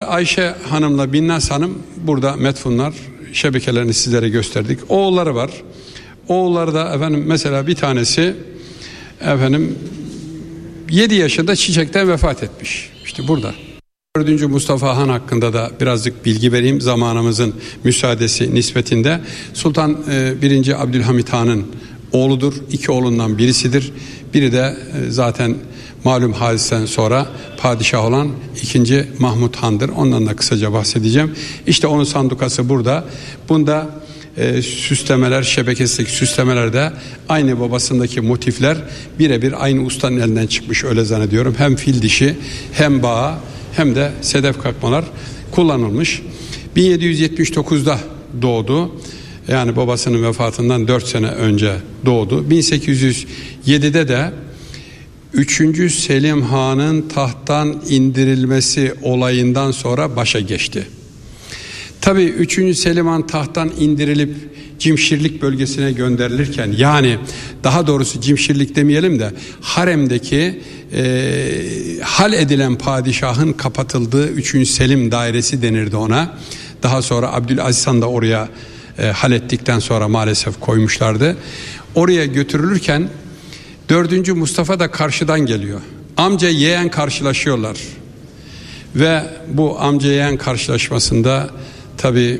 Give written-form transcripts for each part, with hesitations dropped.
Ayşe Hanım'la Binnaz Hanım burada metfunlar, şebekelerini sizlere gösterdik. Oğulları var. Oğulları da efendim mesela bir tanesi efendim 7 yaşında çiçekten vefat etmiş. İşte burada. 4. Mustafa Han hakkında da birazcık bilgi vereyim zamanımızın müsaadesi nispetinde. Sultan 1. Abdülhamit Han'ın oğludur. 2 oğlundan birisidir. Biri de zaten malum hadisten sonra padişah olan 2. Mahmud Han'dır. Ondan da kısaca bahsedeceğim. İşte onun sandukası burada. Bunda süslemeler, şebekesindeki süslemelerde aynı babasındaki motifler birebir aynı ustanın elinden çıkmış, öyle zannediyorum. Hem fil dişi hem bağı hem de sedef kakmalar kullanılmış. 1779'da doğdu. Yani babasının vefatından 4 sene önce doğdu. 1807'de de 3. Selim Han'ın tahttan indirilmesi olayından sonra başa geçti. Tabii 3. Selim Han tahttan indirilip Cimşirlik bölgesine gönderilirken, yani daha doğrusu Cimşirlik demeyelim de haremdeki hal edilen padişahın kapatıldığı 3. Selim dairesi denirdi ona. Daha sonra Abdülaziz Han da oraya hal ettikten sonra maalesef koymuşlardı. Oraya götürülürken 4. Mustafa da karşıdan geliyor. Amca yeğen karşılaşıyorlar. Ve bu amca yeğen karşılaşmasında tabii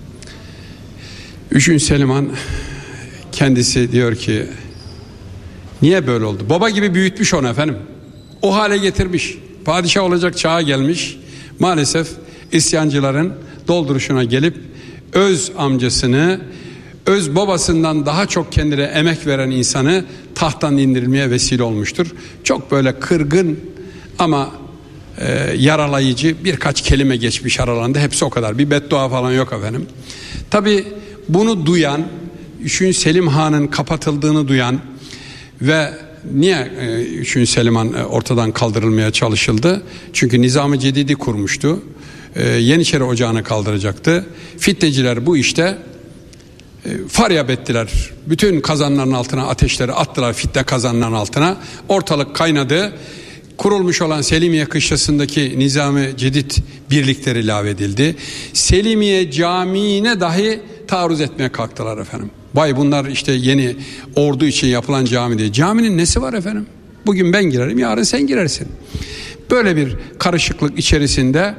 3. Selim Han kendisi diyor ki niye böyle oldu? Baba gibi büyütmüş onu efendim. O hale getirmiş. Padişah olacak çağa gelmiş. Maalesef isyancıların dolduruşuna gelip öz amcasını, öz babasından daha çok kendine emek veren insanı tahttan indirilmeye vesile olmuştur. Çok böyle kırgın ama yaralayıcı birkaç kelime geçmiş aralarında, hepsi o kadar. Bir beddua falan yok efendim. Tabi bunu duyan, 3. Selim Han'ın kapatıldığını duyan ve niye 3. Selim Han ortadan kaldırılmaya çalışıldı? Çünkü Nizam-ı Cedid'i kurmuştu. Yeniçeri Ocağı'nı kaldıracaktı. Fitneciler bu işte faryap ettiler. Bütün kazanların altına ateşleri attılar, fitne kazanların altına. Ortalık kaynadı. Kurulmuş olan Selimiye kışlasındaki Nizam-ı Cedid birlikleri lağvedildi. Selimiye Camii'ne dahi taarruz etmeye kalktılar efendim. Vay bunlar işte yeni ordu için yapılan cami diye. Caminin nesi var efendim? Bugün ben girerim, yarın sen girersin. Böyle bir karışıklık içerisinde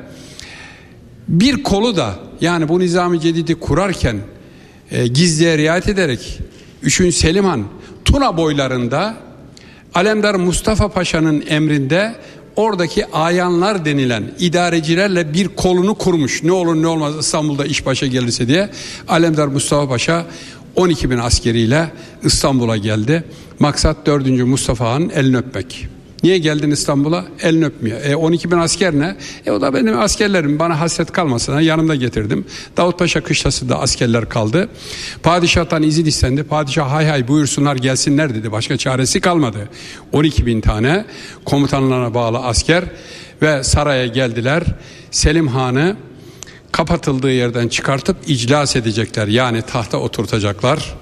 bir kolu da, yani bu Nizam-ı Cedid'i kurarken gizliye riayet ederek 3. Selim Han Tuna boylarında Alemdar Mustafa Paşa'nın emrinde oradaki ayanlar denilen idarecilerle bir kolunu kurmuş. Ne olur ne olmaz İstanbul'da iş başa gelirse diye. Alemdar Mustafa Paşa 12.000 askeriyle İstanbul'a geldi. Maksat 4. Mustafa Han'ın elini öpmek. Niye geldin İstanbul'a? Elini öpmüyor. 12.000 asker ne? O da benim askerlerim, bana hasret kalmasına yanımda getirdim. Davutpaşa kışlasında askerler kaldı. Padişah'tan izin istendi. Padişah hay hay buyursunlar gelsinler dedi. Başka çaresi kalmadı. 12.000 tane komutanlarına bağlı asker ve saraya geldiler. Selim Han'ı kapatıldığı yerden çıkartıp iclas edecekler. Yani tahta oturtacaklar.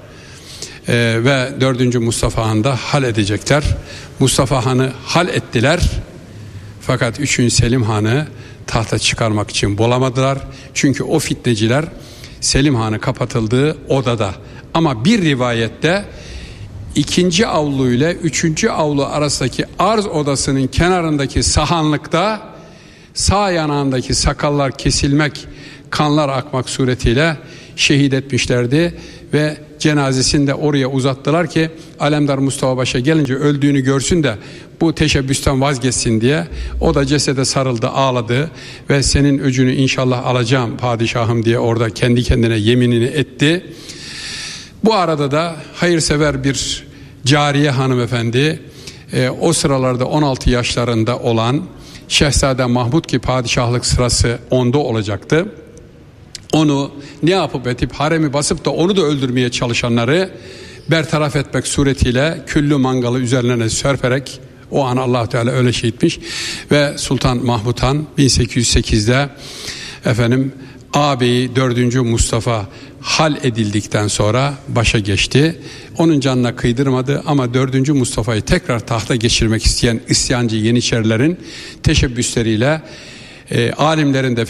Ve 4. Mustafa Han'ı da hal edecekler. Mustafa Han'ı hal ettiler. Fakat 3. Selim Han'ı tahta çıkarmak için bulamadılar. Çünkü o fitneciler Selim Han'ı kapatıldığı odada. Ama bir rivayette 2. avlu ile 3. avlu arasındaki arz odasının kenarındaki sahanlıkta sağ yanağındaki sakallar kesilmek, kanlar akmak suretiyle şehit etmişlerdi ve cenazesini de oraya uzattılar ki Alemdar Mustafa Paşa gelince öldüğünü görsün de bu teşebbüsten vazgeçsin diye. O da cesede sarıldı, ağladı ve senin öcünü inşallah alacağım padişahım diye orada kendi kendine yeminini etti. Bu arada da hayırsever bir cariye hanımefendi, o sıralarda 16 yaşlarında olan Şehzade Mahmud ki padişahlık sırası onda olacaktı. Onu ne yapıp edip haremi basıp da onu da öldürmeye çalışanları bertaraf etmek suretiyle küllü mangalı üzerlerine serperek o an Allah Teala öyle şey etmiş ve Sultan Mahmud Han 1808'de efendim ağabeyi 4. Mustafa hal edildikten sonra başa geçti. Onun canına kıydırmadı ama 4. Mustafa'yı tekrar tahta geçirmek isteyen isyancı Yeniçerilerin teşebbüsleriyle alimlerin de